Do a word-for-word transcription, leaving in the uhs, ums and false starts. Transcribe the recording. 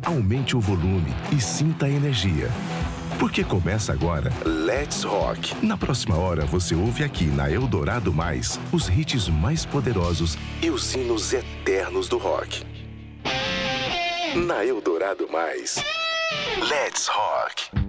aumente o volume e sinta a energia. Porque começa agora Let's Rock. Na próxima hora você ouve aqui na Eldorado Mais os hits mais poderosos e os hinos eternos do rock. Na Eldorado Mais, Let's Rock.